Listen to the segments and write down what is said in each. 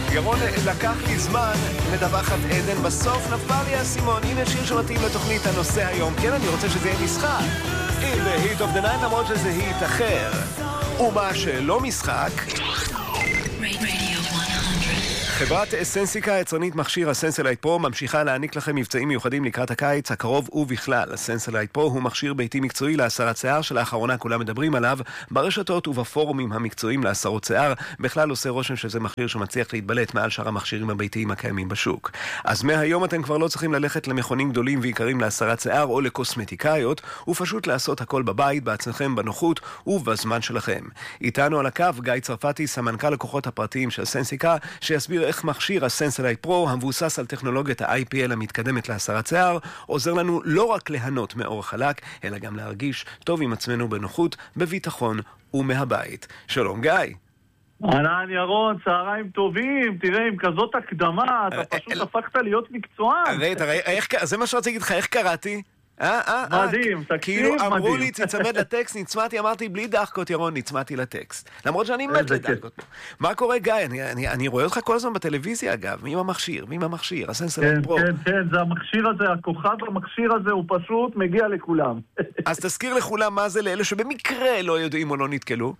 ירון, לקח לי זמן, מדווחת עדן, בסוף נפל לי הסימון. הנה שיר שמתאים לתוכנית הנושא היום. כן, אני רוצה שזה יהיה משחק In the Heat of the Night, למרות שזה היט אחר. ומה שלא משחק, חברת סנסיקה, יצרנית מכשיר הסנסלייט פרו, ממשיכה להעניק לכם מבצעים מיוחדים לקראת הקיץ הקרוב ובכלל. הסנסלייט פרו הוא מכשיר ביתי מקצועי להסרת שיער, שלאחרונה כולם מדברים עליו ברשתות ובפורומים המקצועיים להסרות שיער. בכלל עושה רושם שזה מכשיר שמצליח להתבלט מעל שאר המכשירים הביתיים הקיימים בשוק. אז מהיום אתם כבר לא צריכים ללכת למכונים גדולים ויקרים להסרת שיער או לקוסמטיקאיות, ופשוט לעשות הכל בבית, בעצמכם, בנוחות ובזמן שלכם. איתנו על הקו גיא צרפתי, סמנכ"ל לקוחות הפרטיים של סנסיקה, שיסביר איך מכשיר הסנסלייט פרו, המבוסס על טכנולוגיית ה-IPL המתקדמת להסרת שיער, עוזר לנו לא רק ליהנות מאור חלק, אלא גם להרגיש טוב עם עצמנו בנוחות, בביטחון ומהבית. שלום גיא. אהלן ירון, צהריים טובים. תראה, עם כזאת הקדמה, אתה פשוט הפכת להיות מקצוען. זה מה שרציתי להגיד לך, איך קראתי? מדהים, תקשיב, כאילו מדהים. אמרו לי, תצמד לטקסט, נצמתי, אמרתי, בלי דחקות ירון, נצמתי לטקסט. למרות שאני מת לדחקות. מה קורה גיא? אני רואה אותך כל הזמן בטלוויזיה אגב, מי עם המכשיר, הסנסלייט פרו. כן, זה המכשיר הזה, הכוכב המכשיר הזה, הוא פשוט מגיע לכולם. אז תזכיר לכולם מה זה לאלה שבמקרה לא יודעים או לא נתקלו.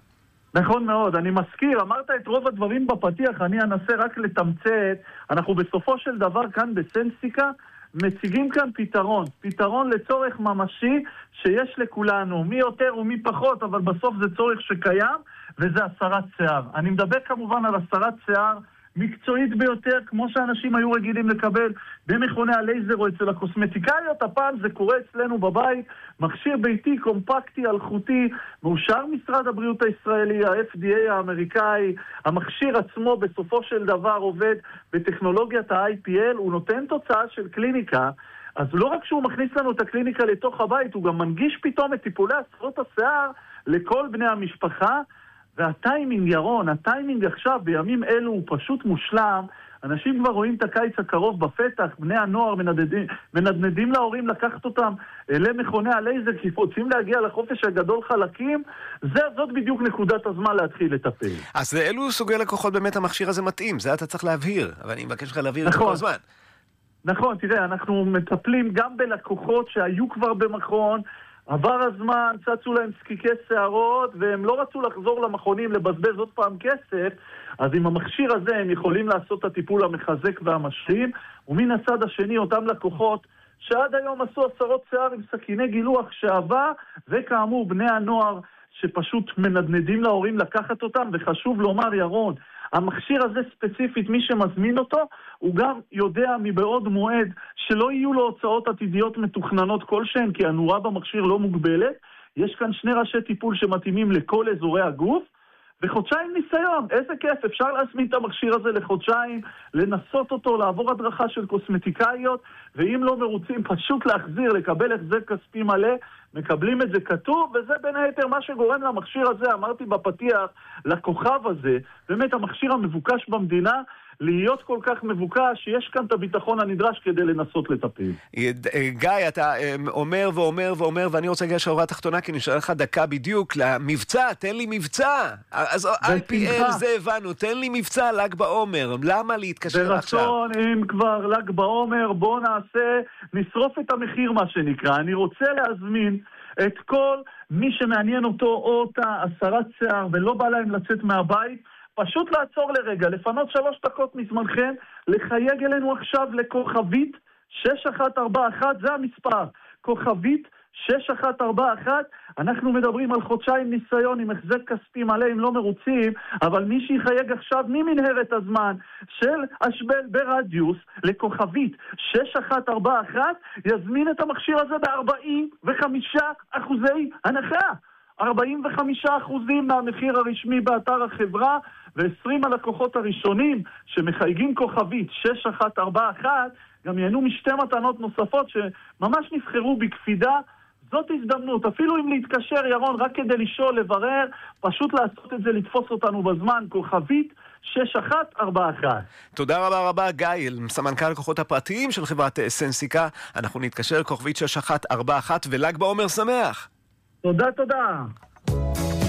נכון מאוד, אני מזכיר, אמרת את רוב הדברים בפתיח, אני אנסה רק לתמצת. אנחנו בסופו של דבר כאן בסנסיקה, מציגים כאן פתרון לצורך ממשי שיש לכולנו, מי יותר ומי פחות, אבל בסוף זה צורך שקיים, וזה הסרת שיער. אני מדבר כמובן על הסרת שיער מקצועית ביותר, כמו שאנשים היו רגילים לקבל במכוני הלייזר או אצל הקוסמטיקאיות. הפעם זה קורה אצלנו בבית, מכשיר ביתי, קומפקטי, אלחוטי, מאושר משרד הבריאות הישראלי, ה-FDA האמריקאי. המכשיר עצמו בסופו של דבר עובד בטכנולוגיית ה-IPL, הוא נותן תוצאה של קליניקה, אז לא רק שהוא מכניס לנו את הקליניקה לתוך הבית, הוא גם מנגיש פתאום את טיפולי הסרות השיער לכל בני המשפחה. והטיימינג ירון, הטיימינג עכשיו בימים אלו הוא פשוט מושלם. אנשים כבר רואים את הקיץ הקרוב בפתח, בני הנוער מנדנדים להורים לקחת אותם למכוני הלייזר, כי רוצים להגיע לחופש הגדול חלקים. זאת בדיוק נקודת הזמן להתחיל לטפל. אז לאלו סוגי לקוחות באמת המכשיר הזה מתאים, זה אתה צריך להבהיר, אבל אני מבקש לך להבהיר את כל הזמן. נכון, תראה, אנחנו מטפלים גם בלקוחות שהיו כבר במכון, עבר הזמן, צצו להם זקיקי שערות, והם לא רצו לחזור למכונים לבזבז עוד פעם כסף, אז עם המכשיר הזה הם יכולים לעשות את הטיפול המחזק והמשלים, ומן הצד השני אותם לקוחות שעד היום עשו הסרות שיער עם סכיני גילוח שעבה, וכאמור בני הנוער שפשוט מנדנדים להורים לקחת אותם. וחשוב לומר ירון, המכשיר הזה ספציפית, מי שמזמין אותו, הוא גם יודע מבעוד מועד שלא יהיו לו הוצאות עתידיות מתוכננות כלשהן, כי הנורה במכשיר לא מוגבלת. יש כאן 2 ראשי טיפול שמתאימים לכל אזורי הגוף, וחודשיים ניסיון. איזה כיף, אפשר להזמין את המכשיר הזה לחודשיים, לנסות אותו, לעבור הדרכה של קוסמטיקאיות, ואם לא מרוצים פשוט להחזיר, לקבל החזר כספי מלא, מקבלים את זה כתוב, וזה בין היתר מה שגורם למכשיר הזה, אמרתי בפתיח, לכוכב הזה, באמת המכשיר המבוקש במדינה, להיות כל כך מבוקש, שיש כאן את הביטחון הנדרש כדי לנסות לטפל. גיא, אתה אומר ואומר, ואני רוצה להגיע שההוראה התחתונה, כי נשאר לך דקה בדיוק למבצע, תן לי מבצע. אז IPL זה הבנו, תן לי מבצע, ל"ג בעומר. למה להתקשר עכשיו? ברצון, אם כבר ל"ג בעומר, בוא נשרוף את המחיר מה שנקרא. אני רוצה להזמין את כל מי שמעניין אותו או אותה הסרת שיער, ולא בא להם לצאת מהבית, פשוט לעצור לרגע, לפנות 3 דקות מזמנכם, לחייג אלינו עכשיו לכוכבית 6141, זה המספר, כוכבית 6141, אנחנו מדברים על חודשיים ניסיון עם החזר כספי מלא אם לא מרוצים, אבל מי שיחייג עכשיו ממנהרת הזמן של אשבל ברדיוס לכוכבית 6141, יזמין את המכשיר הזה ב45% הנחה. 45% מהמחיר הרשמי באתר החברה, ו20 הלקוחות הראשונים שמחייגים כוכבית 6141 גם ייהנו משתי מתנות נוספות שממש נבחרו בקפידה. זאת הזדמנות, אפילו אם להתקשר ירון רק כדי לשאול, לברר, פשוט לעשות את זה, לתפוס אותנו בזמן, כוכבית 6141. תודה רבה גיא, סמנכ"ל לקוחות הפרטיים של חברת סנסיקה. אנחנו נתקשר כוכבית 6141 ול"ג בעומר שמח. תודה.